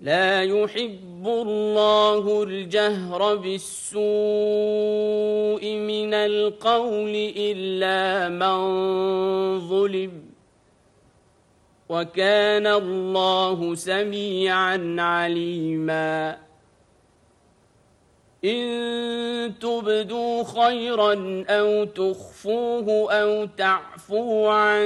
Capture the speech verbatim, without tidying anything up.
لا يحب الله الجهر بالسوء من القول إلا من ظلم وكان الله سميعا عليما إن تبدوا خيرا أو تخفوه أو تعفوا عن